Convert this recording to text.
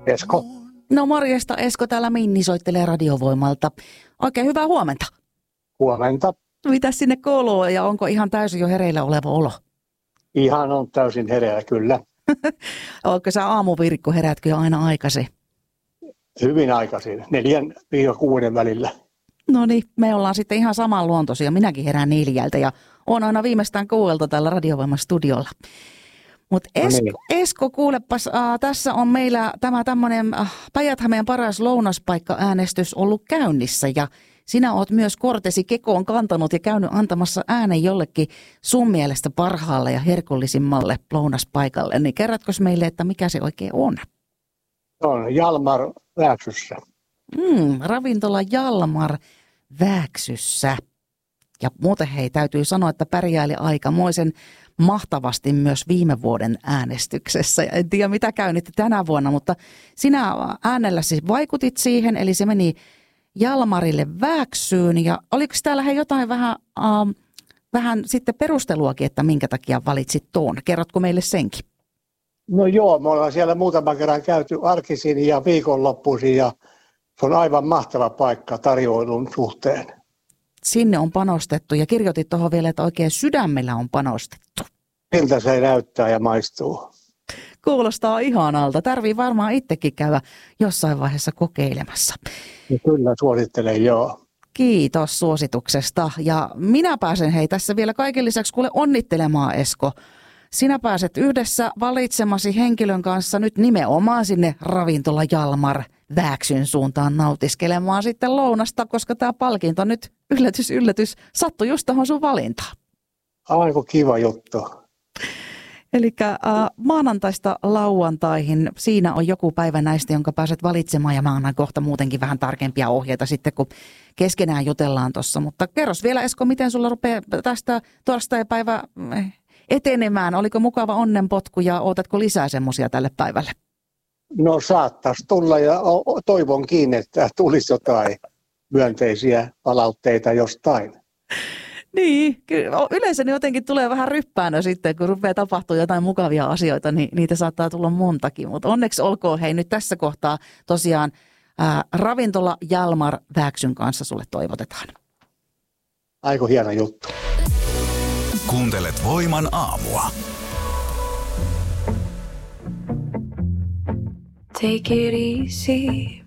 Esko. No morjesta, Esko täällä Minni soittelee Radiovoimalta. Oikein hyvää huomenta. Huomenta. Mitäs sinne kuuluu ja onko ihan täysin jo hereillä oleva olo? Ihan on täysin hereillä, kyllä. Oletko sä aamuvirkku, heräätkö jo aina aikaisin? Hyvin aikaisin, 4-6 välillä. No niin, me ollaan sitten ihan samanluontoisia. Minäkin herään 4 ja on aina viimeistään 6 täällä Radiovoiman studiolla. Mutta Esko, kuulepas, tässä on meillä tämä tämmöinen Päijät-Hämeen paras lounaspaikka-äänestys ollut käynnissä ja sinä oot myös kortesi kekoon kantanut ja käynyt antamassa äänen jollekin sun mielestä parhaalle ja herkullisimmalle lounaspaikalle. Niin kerrotko meille, että mikä se oikein on? On Jalmar Vääksyssä. Ravintola Jalmar Vääksyssä. Ja muuten hei, täytyy sanoa, että pärjäili aikamoisen mahtavasti myös viime vuoden äänestyksessä. En tiedä, mitä käy nyt tänä vuonna, mutta sinä äänelläsi vaikutit siihen, eli se meni Jalmarille Vääksyyn. Ja oliko täällä jotain vähän sitten perusteluakin, että minkä takia valitsit tuon? Kerrotko meille senkin? No joo, me ollaan siellä muutaman kerran käyty arkisin ja viikonloppuisin ja se on aivan mahtava paikka tarjoilun suhteen. Sinne on panostettu ja kirjoitit tuohon vielä, että oikein sydämellä on panostettu. Miltä se näyttää ja maistuu? Kuulostaa ihanalta. Tarvii varmaan itsekin käydä jossain vaiheessa kokeilemassa. Ja kyllä suosittelen, joo. Kiitos suosituksesta. Ja minä pääsen tässä vielä kaiken lisäksi kuule onnittelemaan, Esko. Sinä pääset yhdessä valitsemasi henkilön kanssa nyt nimenomaan sinne ravintola Jalmar Vääksyn suuntaan nautiskelemaan sitten lounasta, koska tämä palkinto nyt yllätys sattui just tuohon sun valintaan. Aivan kiva juttu. Eli maanantaista lauantaihin, siinä on joku päivä näistä, jonka pääset valitsemaan ja mä annan kohta muutenkin vähän tarkempia ohjeita sitten, kun keskenään jutellaan tuossa. Mutta kerros vielä, Esko, miten sulla rupeaa tästä torstai-päivä etenemään? Oliko mukava onnenpotku ja ootatko lisää semmoisia tälle päivälle? No saattaisi tulla ja toivonkin, että tulisi jotain myönteisiä palautteita jostain. Niin, yleensä ne jotenkin tulee vähän ryppäänä sitten, kun rupeaa tapahtua jotain mukavia asioita, niin niitä saattaa tulla montakin. Mutta onneksi olkoon nyt tässä kohtaa tosiaan ravintola Jalmar Vääksyn kanssa sulle toivotetaan. Aika hieno juttu. Kuuntelet Voiman aamua. Take it easy,